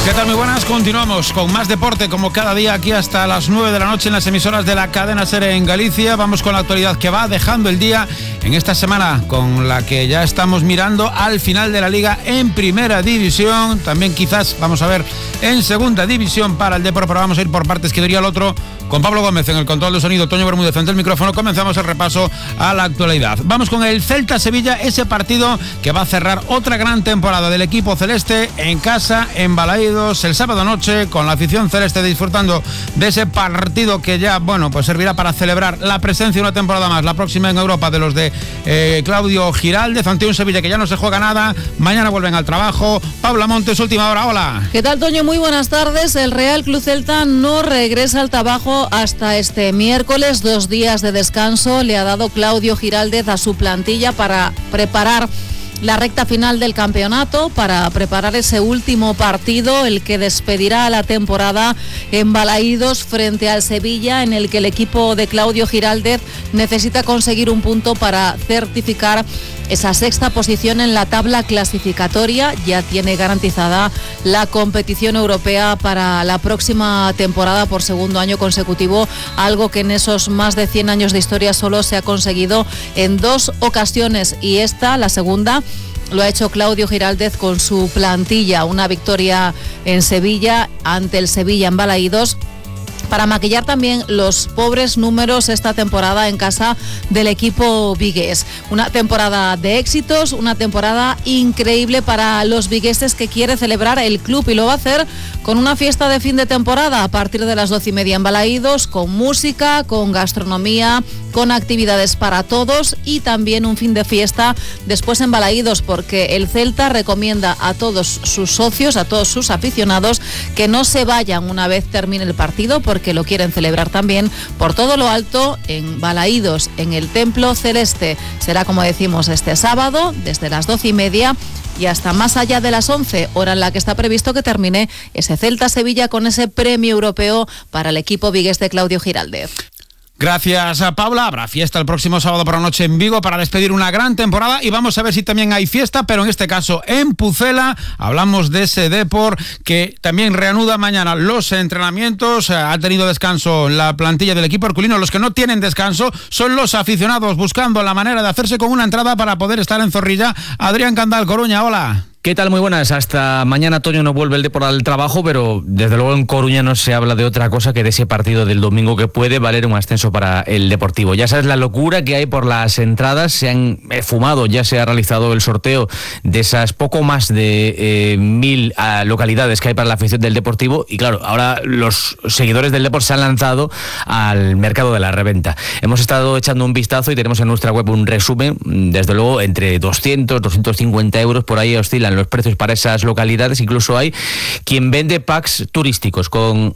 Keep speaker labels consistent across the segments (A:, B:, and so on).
A: ¿Qué tal? Muy buenas, continuamos con más deporte como cada día aquí hasta las 9 de la noche en las emisoras de la cadena SER en Galicia. Vamos con la actualidad que va dejando el día en esta semana, con la que ya estamos mirando al final de la Liga en Primera División. También quizás vamos a ver en Segunda División para el Depor, pero vamos a ir por partes, que diría el otro, con Pablo Gómez en el control de sonido, Toño Bermúdez ante el micrófono. Comenzamos el repaso a la actualidad. Vamos con el Celta-Sevilla, ese partido que va a cerrar otra gran temporada del equipo celeste en casa, en Balaídos, el sábado noche, con la afición celeste disfrutando de ese partido que ya, bueno, pues servirá para celebrar la presencia una temporada más, la próxima en Europa, de los de Claudio Giraldez, ante un Sevilla que ya no se juega nada. Mañana vuelven al trabajo. Paula Montes, última hora, hola.
B: ¿Qué tal, Toño? Muy buenas tardes. El Real Club Celta no regresa al trabajo hasta este miércoles. 2 días de descanso le ha dado Claudio Giraldez a su plantilla para preparar la recta final del campeonato, para preparar ese último partido, el que despedirá la temporada en Balaídos frente al Sevilla, en el que el equipo de Claudio Giraldez necesita conseguir un punto para certificar esa sexta posición en la tabla clasificatoria. Ya tiene garantizada la competición europea para la próxima temporada por segundo año consecutivo, algo que en esos más de 100 años de historia solo se ha conseguido en 2 ocasiones, y esta, la segunda, lo ha hecho Claudio Giraldez con su plantilla. Una victoria en Sevilla ante el Sevilla en Balaídos, para maquillar también los pobres números esta temporada en casa del equipo vigués. Una temporada de éxitos, una temporada increíble para los vigueses que quiere celebrar el club, y lo va a hacer con una fiesta de fin de temporada a partir de las 12:30 en Balaídos, con música, con gastronomía, con actividades para todos, y también un fin de fiesta después en Balaídos, porque el Celta recomienda a todos sus socios, a todos sus aficionados, que no se vayan una vez termine el partido, porque lo quieren celebrar también por todo lo alto en Balaídos, en el Templo Celeste. Será, como decimos, este sábado desde las 12:30 y hasta más allá de las 11, hora en la que está previsto que termine ese Celta-Sevilla con ese premio europeo para el equipo vigués de Claudio Giraldez.
A: Gracias a Paula. Habrá fiesta el próximo sábado por la noche en Vigo para despedir una gran temporada, y vamos a ver si también hay fiesta, pero en este caso en Pucela. Hablamos de ese Depor que también reanuda mañana los entrenamientos. Ha tenido descanso la plantilla del equipo herculino. Los que no tienen descanso son los aficionados, buscando la manera de hacerse con una entrada para poder estar en Zorrilla. Adrián Candal, Coruña, hola.
C: ¿Qué tal? Muy buenas. Hasta mañana, Toño, no vuelve el Depor al trabajo, pero desde luego en Coruña no se habla de otra cosa que de ese partido del domingo, que puede valer un ascenso para el Deportivo. Ya sabes la locura que hay por las entradas. Se han fumado, ya se ha realizado el sorteo de esas poco más de 1.000 localidades que hay para la afición del Deportivo, y claro, ahora los seguidores del Depor se han lanzado al mercado de la reventa. Hemos estado echando un vistazo y tenemos en nuestra web un resumen. Desde luego, entre 200, 250 euros, por ahí oscilan los precios para esas localidades. Incluso hay quien vende packs turísticos con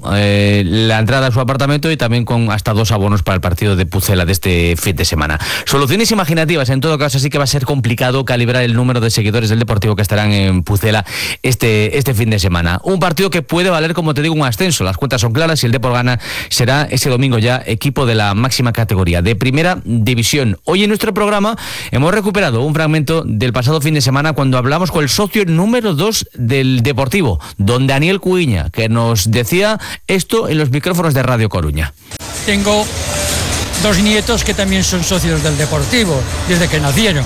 C: la entrada a su apartamento y también con hasta 2 abonos para el partido de Pucela de este fin de semana. Soluciones imaginativas, en todo caso. Así que va a ser complicado calibrar el número de seguidores del Deportivo que estarán en Pucela este fin de semana. Un partido que puede valer, como te digo, un ascenso. Las cuentas son claras. Si el Depor gana, será ese domingo ya equipo de la máxima categoría, de Primera División. Hoy en nuestro programa hemos recuperado un fragmento del pasado fin de semana, cuando hablamos con el socio número 2 del Deportivo, don Daniel Cuiña, que nos decía esto en los micrófonos de Radio Coruña.
D: Tengo 2 nietos que también son socios del Deportivo desde que nacieron,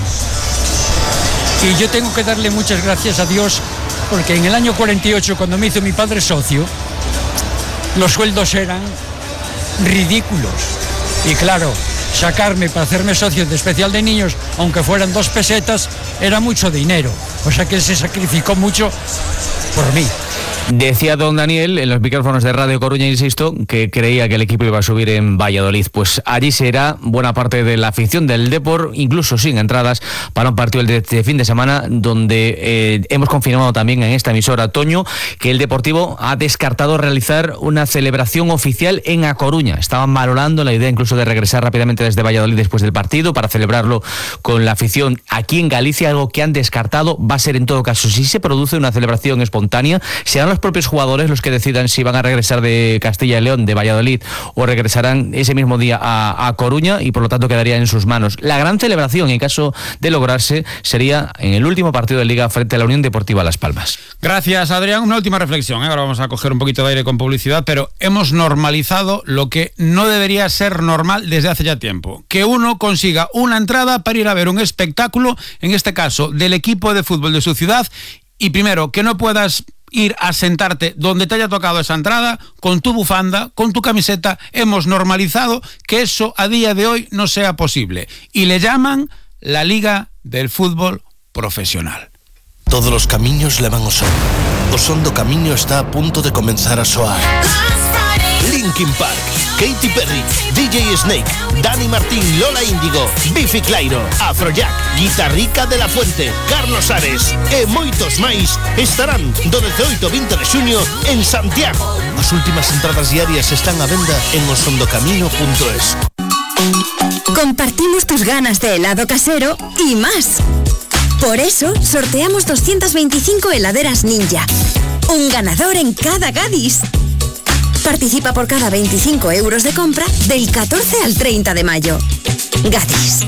D: y yo tengo que darle muchas gracias a Dios, porque en el año 48, cuando me hizo mi padre socio, los sueldos eran ridículos, y claro, sacarme para hacerme socio de especial de niños, aunque fueran 2 pesetas, era mucho dinero. O sea que él se sacrificó mucho por mí.
C: Decía don Daniel en los micrófonos de Radio Coruña, insisto, que creía que el equipo iba a subir en Valladolid. Pues allí será buena parte de la afición del Depor, incluso sin entradas, para un partido de este fin de semana, donde hemos confirmado también en esta emisora, Toño, que el Deportivo ha descartado realizar una celebración oficial en A Coruña. Estaban valorando la idea incluso de regresar rápidamente desde Valladolid después del partido para celebrarlo con la afición aquí en Galicia, algo que han descartado. Va a ser, en todo caso, si se produce una celebración espontánea, serán los los propios jugadores los que decidan si van a regresar de Castilla y León, de Valladolid, o regresarán ese mismo día a Coruña, y por lo tanto quedaría en sus manos. La gran celebración, en caso de lograrse, sería en el último partido de Liga frente a la Unión Deportiva Las Palmas.
A: Gracias, Adrián. Una última reflexión, ¿eh? Ahora vamos a coger un poquito de aire con publicidad, pero hemos normalizado lo que no debería ser normal desde hace ya tiempo. Que uno consiga una entrada para ir a ver un espectáculo, en este caso del equipo de fútbol de su ciudad, y primero, que no puedas ir a sentarte donde te haya tocado esa entrada, con tu bufanda, con tu camiseta. Hemos normalizado que eso a día de hoy no sea posible. Y le llaman la Liga del Fútbol Profesional.
E: Todos los camiños levan ao sol. O son do camiño está a punto de comenzar a soar. Linkin Park, Katy Perry, DJ Snake, Dani Martín, Lola Índigo, Biffy Clyro, Afrojack, Guitarrica de la Fuente, Carlos Ares e moitos máis estarán do 18 ao 20 de xuño en Santiago. As últimas entradas diarias están a venda en osondocamino.es.
F: Compartimos tus ganas de helado casero y más. Por eso sorteamos 225 heladeras Ninja. Un ganador en cada Gadis. Participa por cada 25 euros de compra del 14 al 30 de mayo. Gadis.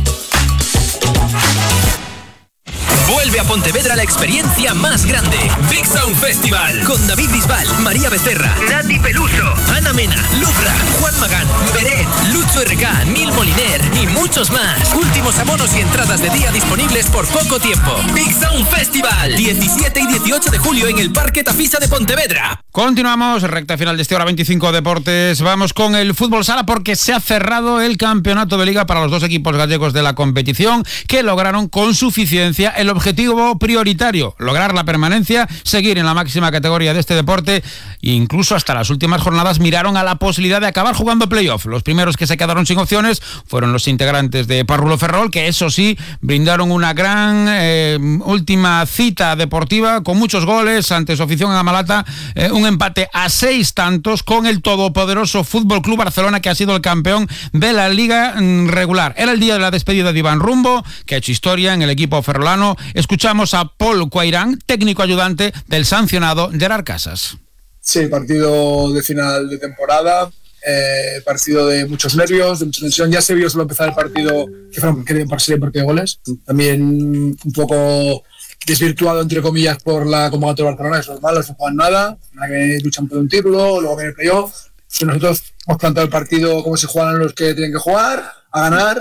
G: Vuelve a Pontevedra la experiencia más grande. Big Sound Festival. Con David Bisbal, María Becerra, Nati Peluso, Ana Mena, Lubra, Juan Magán, Beret, Lucho RK, Nil Moliner y muchos más. Últimos abonos y entradas de día disponibles por poco tiempo. Big Sound Festival. 17 y 18 de julio en el Parque Tafisa de Pontevedra.
A: Continuamos, recta final de este Hora 25 Deportes. Vamos con el fútbol sala porque se ha cerrado el campeonato de liga para los dos equipos gallegos de la competición, que lograron con suficiencia el objetivo prioritario: lograr la permanencia, seguir en la máxima categoría de este deporte, e incluso hasta las últimas jornadas miraron a la posibilidad de acabar jugando playoff. Los primeros que se quedaron sin opciones fueron los integrantes de Parrulo Ferrol, que eso sí, brindaron una gran última cita deportiva con muchos goles ante su afición en Amalata, un empate a 6 tantos con el todopoderoso Fútbol Club Barcelona, que ha sido el campeón de la liga regular. Era el día de la despedida de Iván Rumbo, que ha hecho historia en el equipo ferrolano. Escuchamos a Paul Cuairán, técnico ayudante del sancionado Gerard Casas.
H: Sí, partido de final de temporada, partido de muchos nervios, de mucha tensión. Ya se vio solo empezar el partido que deben pasar el partido de goles. También un poco desvirtuado, entre comillas, por la convocatoria de Barcelona. Eso es malo, no se juegan nada, que luchan por un título, luego viene el playoff. Nosotros hemos planteado el partido como si jugaran los que tienen que jugar, a ganar.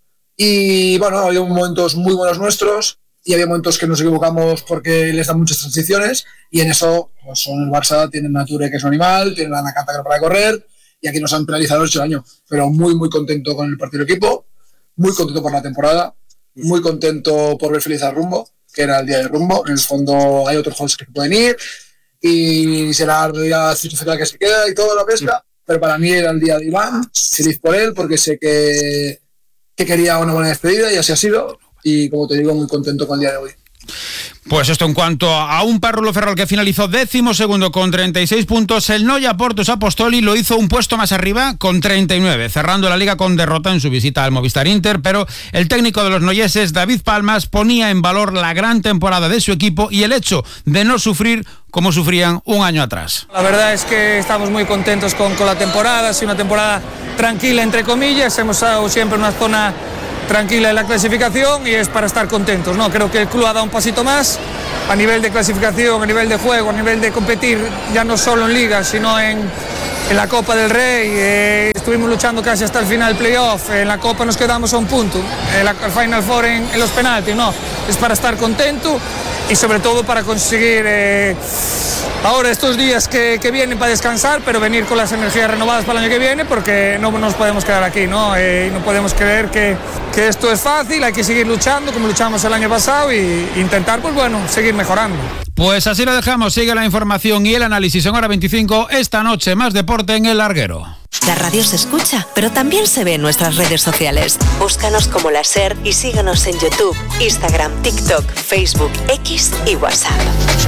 H: Y bueno, ha habido momentos muy buenos nuestros y había momentos que nos equivocamos porque les dan muchas transiciones, y en eso pues son el Barça, tienen Nature, que es un animal, tienen la Nakata, que no para de correr, y aquí nos han penalizado el 8 años. Pero muy contento con el partido de equipo, muy contento por la temporada, muy contento por ver feliz al Rumbo, que era el día de Rumbo. En el fondo hay otros jugadores que pueden ir y será la institucional que se queda y toda la pesca, pero para mí era el día de Iván, feliz por él porque sé que quería una buena despedida y así ha sido. Y como te digo, muy contento con el día de hoy.
A: Pues esto en cuanto a un Parrulo Ferrol que finalizó 12º con 36 puntos. El Noia Portus Apostoli lo hizo un puesto más arriba con 39, cerrando la liga con derrota en su visita al Movistar Inter, pero el técnico de los noyeses, David Palmas, ponía en valor la gran temporada de su equipo y el hecho de no sufrir como sufrían un año atrás.
I: La verdad es que estamos muy contentos con la temporada. Ha sido una temporada tranquila, entre comillas. Hemos estado siempre en una zona tranquila en la clasificación y es para estar contentos, ¿no? Creo que el club ha dado un pasito más a nivel de clasificación, a nivel de juego, a nivel de competir ya no solo en Liga, sino en la Copa del Rey. Estuvimos luchando casi hasta el final playoff, en la Copa nos quedamos a un punto, en la Final Four en los penaltis, ¿no? Es para estar contento y sobre todo para conseguir ahora estos días que vienen para descansar, pero venir con las energías renovadas para el año que viene, porque no nos podemos quedar aquí, ¿no? Y no podemos creer que esto es fácil, hay que seguir luchando como luchamos el año pasado e intentar, pues bueno, seguir mejorando.
A: Pues así lo dejamos, sigue la información y el análisis en Hora 25, esta noche más deporte en El Larguero.
F: La radio se escucha, pero también se ve en nuestras redes sociales. Búscanos como La SER y síguenos en YouTube, Instagram, TikTok, Facebook, X y WhatsApp.